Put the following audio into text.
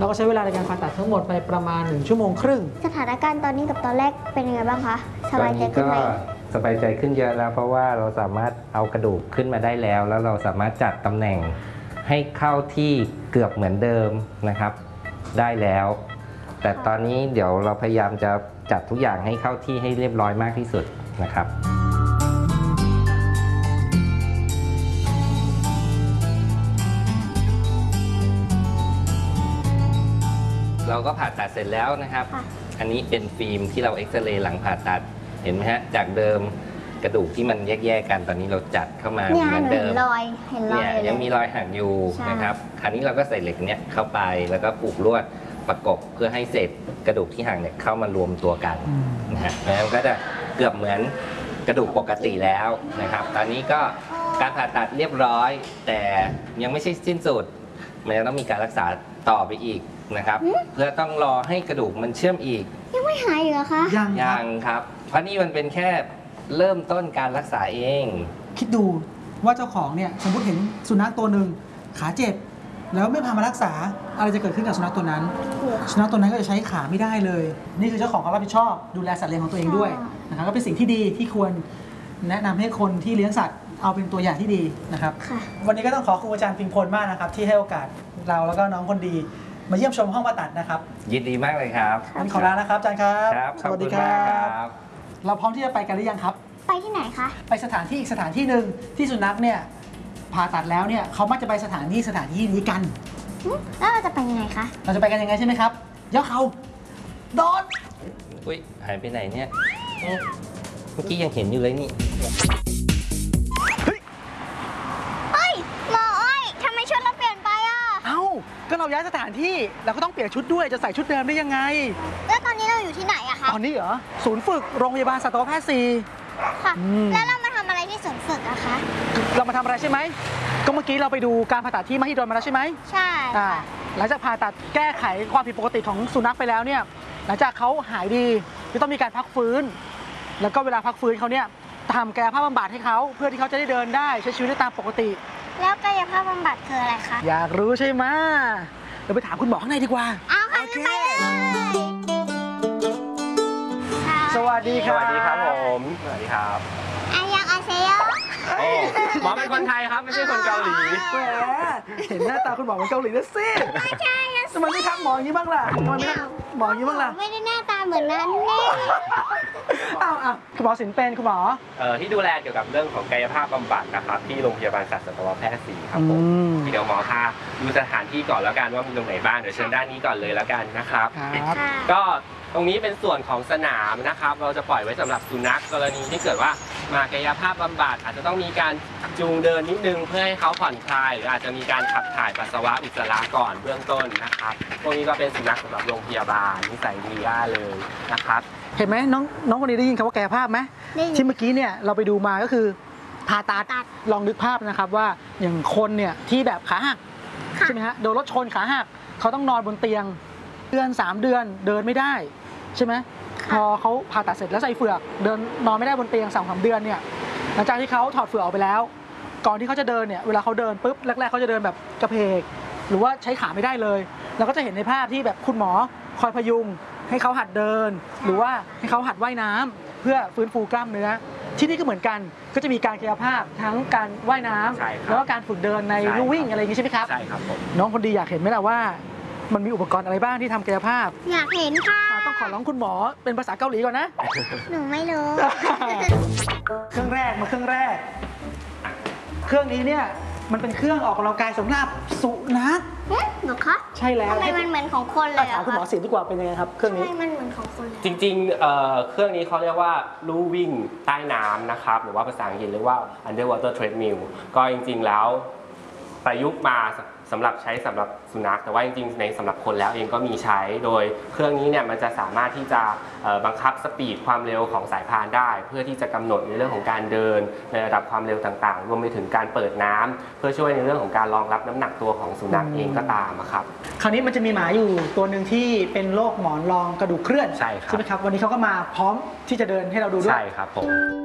เราก็ใช้เวลาในการผ่าตัดทั้งหมดไปประมาณ1 ชั่วโมงครึ่งสถานการณ์ตอนนี้กับตอนแรกเป็นยังไงบ้างคะสบายใจขึ้นไหมสบายใจขึ้นเยอะแล้วเพราะว่าเราสามารถเอากระดูกขึ้นมาได้แล้วเราสามารถจัดตำแหน่งให้เข้าที่เกือบเหมือนเดิมนะครับได้แล้วแต่ตอนนี้เดี๋ยวเราพยายามจะจัดทุกอย่างให้เข้าที่ให้เรียบร้อยมากที่สุดนะครับเราก็ผ่าตัดเสร็จแล้วนะครับอันนี้เป็นฟิล์มที่เราเอ็กซเรย์หลังผ่าตัดเห็นไหมฮะจากเดิมกระดูกที่มันแยกๆกันตอนนี้เราจัดเข้ามาเหมือนเดิมเนี่ยยังมีรอยหักอยู่นะครับคราวนี้เราก็ใส่เหล็กเนี้ยเข้าไปแล้วก็ผูกลวดประกบเพื่อให้เศษกระดูกที่ห่างเนี่ยเข้ามารวมตัวกันนะฮะแล้วก็จะเกือบเหมือนกระดูกปกติแล้วนะครับตอนนี้ก็การผ่าตัดเรียบร้อยแต่ยังไม่ใช่สิ้นสุดมันยังต้องมีการรักษาต่อไปอีกนะครับเพื่อต้องรอให้กระดูกมันเชื่อมอีกยังไม่หายเหรอคะยังครับเพราะนี่มันเป็นแค่เริ่มต้นการรักษาเองคิดดูว่าเจ้าของเนี่ยสมมติเห็นสุนัขตัวหนึ่งขาเจ็บแล้วไม่พามารักษาอะไรจะเกิดขึ้นกับสุนัขตัวนั้นสุนัขตัวนั้นก็จะใช้ขาไม่ได้เลยนี่คือเจ้าของเขารับผิดชอบดูแลสัตว์เลี้ยงของตัวเองด้วยนะครับก็เป็นสิ่งที่ดีที่ควรแนะนำให้คนที่เลี้ยงสัตว์เอาเป็นตัวอย่างที่ดีนะครับวันนี้ก็ต้องขอบคุณอาจารย์พิงพลมากนะครับที่ให้โอกาสเราแล้วก็น้องคนดีมาเยี่ยมชมห้องผ่าตัดนะครับยินดีมากเลยครับขอลานะครับอาจารย์ครับสวัสดีครับเราพร้อมที่จะไปกันหรือยังครับไปที่ไหนคะไปสถานที่อีกสถานที่หนึ่งที่สุนัขเนี่ยผ่าตัดแล้วเนี่ยเขามักจะไปสถานที่นี้กันแล้วเราจะไปยังไงคะเราจะไปกันยังไงใช่ไหมครับย่อเขาโดดอุ้ยหายไปไหนเนี่ยเมื่อกี้ยังเห็นอยู่เลยนี่เฮ้ยหมออ้อยทำไมชุดเราเปลี่ยนไปอ่ะเอ้าก็เราย้ายสถานที่เราก็ต้องเปลี่ยนชุดด้วยจะใส่ชุดเดิมได้ยังไงแล้วตอนนี้เราอยู่ที่ไหนอะคะตอนนี้เหรอศูนย์ฝึกโรงพยาบาลสัตวแพทย์4 ค่ะแล้วเรามาทำอะไรที่ศูนย์ฝึกอะคะเรามาทำอะไรใช่ไหมก็เมื่อกี้เราไปดูการผ่าตัดที่มหิดลมาแล้วใช่ไหมใช่หลังจากผ่าตัดแก้ไขความผิดปกติของสุนัขไปแล้วเนี่ยหลังจากเขาหายดีจะต้องมีการพักฟื้นแล้วก็เวลาพักฟื้นเขาเนี่ยทำกายภาพบำบัดให้เขาเพื่อที่เขาจะได้เดินได้ใช้ชีวิตได้ตามปกติแล้วกายภาพบำบัดคืออะไรคะอยากรู้ใช่ไหมเราไปถามคุณหมอข้างในดีกว่าเอาค่ะไปเลยสวัสดีครับสวัสดีครับผมสวัสดีครับอายังอาเซโยหมอเป็นคนไทยครับไม่ใช่คนเกาหลีแหมเห็นหน้าตาคุณหมอเป็นเกาหลีแล้วสิไม่ใช่ทำไมไม่ทักหมออย่างนี้บ้างล่ะทำไมไม่ทักหมออย่างนี้บ้างล่ะไม่ได้หน้าตาเหมือนนั้นแน่คุณหมอสินเป็นคุณหมอที่ดูแลเกี่ยวกับเรื่องของกายภาพบำบัดนะครับที่โรงพยาบาลสัตวแพทย์4ครับผมเดี๋ยวหมอพาดูสถานที่ก่อนแล้วกันว่ามีตรงไหนบ้างเดี๋ยวเชิญด้านนี้ก่อนเลยแล้วกันนะครับก็ตรงนี้เป็นส่วนของสนามนะครับเราจะปล่อยไว้สำหรับสุนัขกรณีที่เกิดว่ามากายภาพบำบัดอาจจะต้องมีการจูงเดินนิดนึงเพื่อให้เขาผ่อนคลายหรืออาจจะมีการขับถ่ายปัสสาวะอุจจาระก่อนเบื้องต้นนะครับพวกนี้ก็เป็นสุนัขสำหรับโรงพยาบาลนิสัยดีเลยนะครับเห็นไหมน้องคนนี้ได้ยินคำว่ากายภาพไหมที่เมื่อกี้เนี่ยเราไปดูมาก็คือผ่าตัดลองนึกภาพนะครับว่าอย่างคนเนี่ยที่แบบขาหักใช่ไหมฮะโดนรถชนขาหักเขาต้องนอนบนเตียง3 เดือนเดินไม่ได้ใช่ไหมพอเขาผ่าตัดเสร็จแล้วใส่เฝือกเดินนอนไม่ได้บนเตียง2-3 เดือนเนี่ยหลังจากที่เขาถอดเฝือกออกไปแล้วก่อนที่เขาจะเดินเนี่ยเวลาเขาเดินปุ๊บแรกๆเขาจะเดินแบบกระเพกหรือว่าใช้ขาไม่ได้เลยเราก็จะเห็นในภาพที่แบบคุณหมอคอยพยุงให้เขาหัดเดินหรือว่าให้เขาหัดว่ายน้ำเพื่อฟื้นฟูกล้ามเนื้อที่นี่ก็เหมือนกันก็จะมีการกายภาพทั้งการว่ายน้ำแล้วก็การฝึกเดินในลู่วิ่งอะไรอย่างนี้ใช่ไหมครับใช่ครับผมน้องคนดีอยากเห็นไหมล่ะว่ามันมีอุปกรณ์อะไรบ้างที่ทำกายภาพอยากเห็นค่ะต้องขอร้องคุณหมอเป็นภาษาเกาหลีก่อนนะหนูไม่รู้เครื่องแรกเครื่องนี้เนี่ยมันเป็นเครื่องออกกำลังกายสำหรับสุนัขหรอคะใช่แล้วทำไมมันเหมือนของคนเลยถามคุณหมอสินดีกว่าเป็นยังไงครับเครื่องนี้มันเหมือนของคนจริงๆเครื่องนี้เขาเรียกว่าลู่วิ่งใต้น้ำนะครับหรือว่าภาษาอังกฤษเรียกว่า underwater treadmill ก็จริงๆแล้วประยุกต์มาสำหรับใช้สำหรับสุนัขแต่ว่าจริงๆในสำหรับคนแล้วเองก็มีใช้โดยเครื่องนี้เนี่ยมันจะสามารถที่จะบังคับสปีดความเร็วของสายพานได้เพื่อที่จะกำหนดในเรื่องของการเดินในระดับความเร็วต่างๆรวมไปถึงการเปิดน้ำเพื่อช่วยในเรื่องของการรองรับน้ำหนักตัวของสุนัขเองก็ตามครับคราวนี้มันจะมีหมาอยู่ตัวหนึ่งที่เป็นโรคหมอนรองกระดูกเคลื่อนใช่ไหมครับวันนี้เขาก็มาพร้อมที่จะเดินให้เราดูด้วยใช่ครับผม